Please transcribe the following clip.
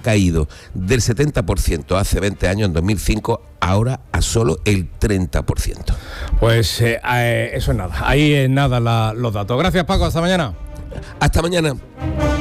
caído del 70% hace 20 años, en 2005, ahora a solo el 30%. Pues eso es nada. Ahí es nada los datos. Gracias, Paco. Hasta mañana. Hasta mañana.